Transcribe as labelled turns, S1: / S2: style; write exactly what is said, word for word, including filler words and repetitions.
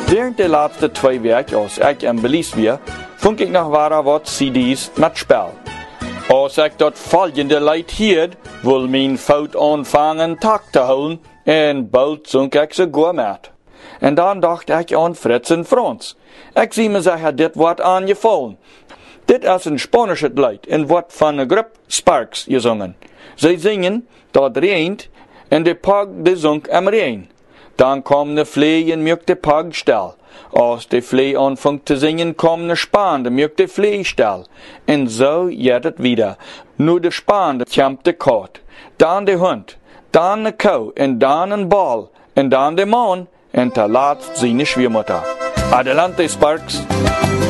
S1: Während der letzten zwei Wochen, als ich in Belize war, fand ich noch wahre wat C Ds mit Spiel. Als ich dort folgende Leid hielt, will mein Fout anfangen, Tag zu holen, und bald sunk ich so gut mit. Und dann dachte ich an Fritz und Franz. Ich sieh mir sicher, dit wat angefallen. Dit ist ein spanisches Lied, und wat von der Gruppe Sparks gesungen. Sie singen, dat regnet, und der Pug, der sunk am Regen. Dann kam ne Flee und mögt der Pug still. Als der Flee anfängt zu singen, kam ne Span, der mögt der Flee still. Und so geht es wieder. Nur der Span, der kämpft der Kot. Dann der Hund, dann ne Kuh, und dann ein Ball, und dann der Mann, und der Latz seine Schwiegermutter. Adelante, Sparks.